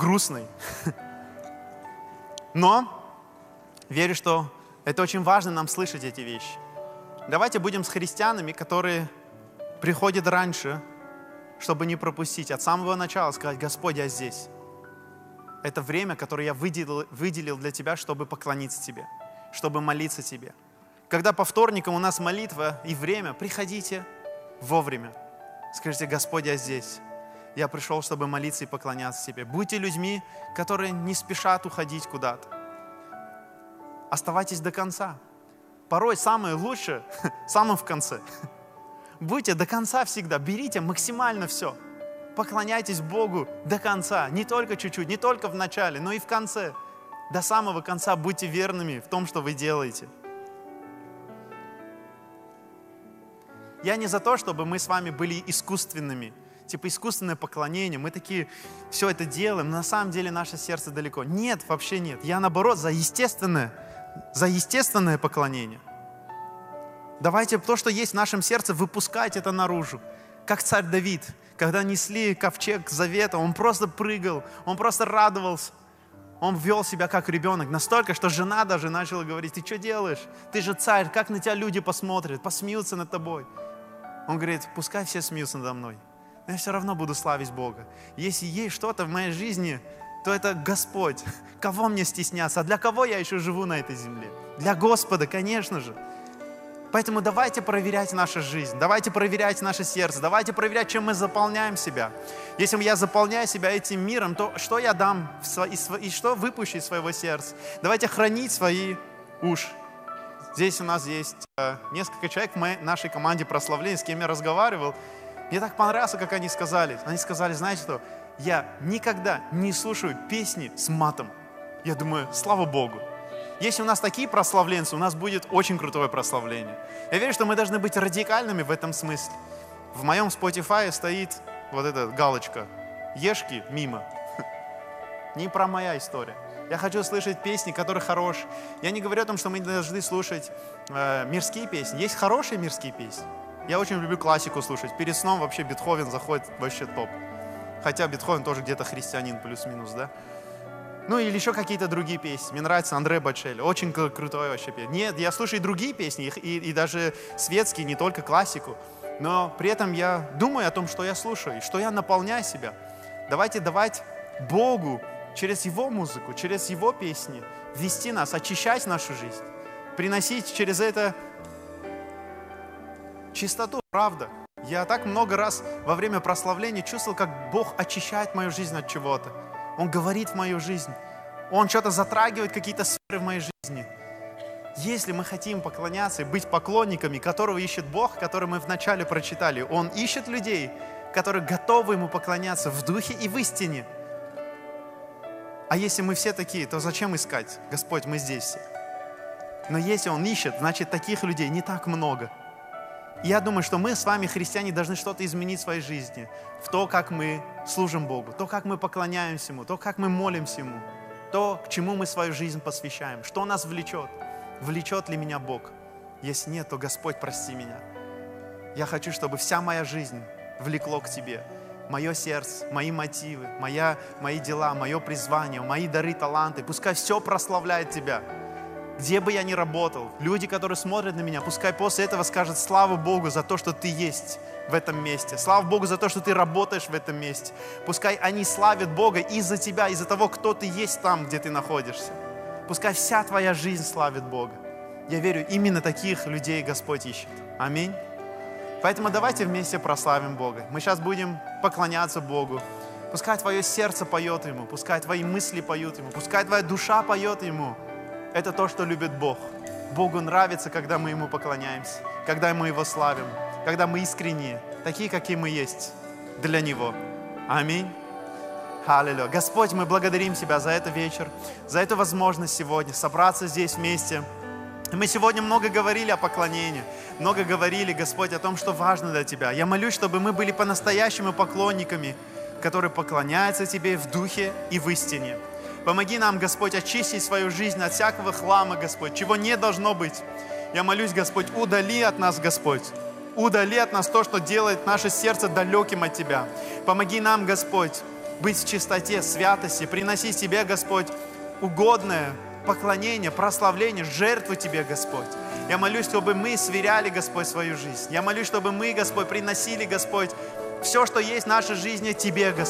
грустной. Но верю, что это очень важно нам слышать эти вещи. Давайте будем с христианами, которые приходят раньше, чтобы не пропустить. От самого начала сказать: Господь, я здесь. Это время, которое я выделил для Тебя, чтобы поклониться Тебе, чтобы молиться Тебе. Когда по вторникам у нас молитва и время, приходите вовремя. Скажите: Господь, я здесь. Я пришел, чтобы молиться и поклоняться Тебе. Будьте людьми, которые не спешат уходить куда-то. Оставайтесь до конца. Порой самое лучшее самое в конце. Будьте до конца всегда, берите максимально все. Поклоняйтесь Богу до конца, не только чуть-чуть, не только в начале, но и в конце. До самого конца будьте верными в том, что вы делаете. Я не за то, чтобы мы с вами были искусственными, типа искусственное поклонение, мы такие все это делаем, но на самом деле наше сердце далеко. Нет, вообще нет. Я наоборот за естественное поклонение. Давайте то, что есть в нашем сердце, выпускать это наружу. Как царь Давид, когда несли ковчег завета, он просто прыгал, он просто радовался. Он вел себя как ребенок, настолько, что жена даже начала говорить: ты что делаешь? Ты же царь, как на тебя люди посмотрят, посмеются над тобой. Он говорит: пускай все смеются надо мной, но я все равно буду славить Бога. Если есть что-то в моей жизни, то это Господь. Кого мне стесняться? А для кого я еще живу на этой земле? Для Господа, конечно же. Поэтому давайте проверять нашу жизнь, давайте проверять наше сердце, давайте проверять, чем мы заполняем себя. Если я заполняю себя этим миром, то что я дам и что выпущу из своего сердца? Давайте хранить свои уши. Здесь у нас есть несколько человек в нашей команде прославления, с кем я разговаривал. Мне так понравилось, как они сказали. Они сказали: знаете что, я никогда не слушаю песни с матом. Я думаю, слава Богу. Если у нас такие прославленцы, у нас будет очень крутое прославление. Я верю, что мы должны быть радикальными в этом смысле. В моем Spotify стоит вот эта галочка: ешки мимо. Не про моя история. Я хочу слышать песни, которые хорошие. Я не говорю о том, что мы должны слушать мирские песни. Есть хорошие мирские песни. Я очень люблю классику слушать. Перед сном вообще Бетховен заходит вообще топ. Хотя Бетховен тоже где-то христианин плюс-минус, да? Ну или еще какие-то другие песни. Мне нравится Андре Бочелли. Очень крутой вообще песня. Нет, я слушаю и другие песни, и даже светские, не только классику. Но при этом я думаю о том, что я слушаю, и что я наполняю себя. Давайте давать Богу через Его музыку, через Его песни вести нас, очищать нашу жизнь. Приносить через это чистоту, правда. Я так много раз во время прославления чувствовал, как Бог очищает мою жизнь от чего-то. Он говорит в мою жизнь. Он что-то затрагивает, какие-то сферы в моей жизни. Если мы хотим поклоняться и быть поклонниками, которого ищет Бог, который мы вначале прочитали, Он ищет людей, которые готовы Ему поклоняться в духе и в истине. А если мы все такие, то зачем искать? Господь, мы здесь все. Но если Он ищет, значит, таких людей не так много. И я думаю, что мы с вами, христиане, должны что-то изменить в своей жизни. В то, как мы служим Богу, то, как мы поклоняемся Ему, то, как мы молимся Ему, то, к чему мы свою жизнь посвящаем, что нас влечет. Влечет ли меня Бог? Если нет, то Господь, прости меня. Я хочу, чтобы вся моя жизнь влекло к Тебе. Мое сердце, мои мотивы, мои дела, мое призвание, мои дары, таланты. Пускай все прославляет Тебя. Где бы я ни работал, люди, которые смотрят на меня, пускай после этого скажут: слава Богу за то, что Ты есть в этом месте. Слава Богу за то, что Ты работаешь в этом месте. Пускай они славят Бога из-за Тебя, из-за того, кто Ты есть там, где Ты находишься. Пускай вся твоя жизнь славит Бога. Я верю, именно таких людей Господь ищет. Аминь. Поэтому давайте вместе прославим Бога. Мы сейчас будем поклоняться Богу. Пускай твое сердце поет Ему, пускай твои мысли поют Ему, пускай твоя душа поет Ему. Это то, что любит Бог. Богу нравится, когда мы Ему поклоняемся, когда мы Его славим, когда мы искренние, такие, какие мы есть для Него. Аминь. Аллилуйя. Господь, мы благодарим Тебя за этот вечер, за эту возможность сегодня собраться здесь вместе. Мы сегодня много говорили о поклонении, много говорили, Господь, о том, что важно для Тебя. Я молюсь, чтобы мы были по-настоящему поклонниками, которые поклоняются Тебе в духе и в истине. Помоги нам, Господь, очистить свою жизнь от всякого хлама, Господь, чего не должно быть. Я молюсь, Господь, удали от нас, Господь. Удали от нас то, что делает наше сердце далеким от Тебя. Помоги нам, Господь, быть в чистоте, святости, приносить Тебе, Господь, угодное поклонение, прославление, жертву Тебе, Господь. Я молюсь, чтобы мы сверяли, Господь, свою жизнь. Я молюсь, чтобы мы, Господь, приносили, Господь, все, что есть в нашей жизни, Тебе, Господь.